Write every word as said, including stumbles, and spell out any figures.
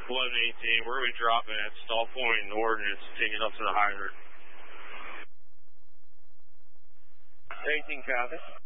eleven eighteen, where are we dropping at? Stall point and ordnance, taking up to the hydrant. eighteen copy.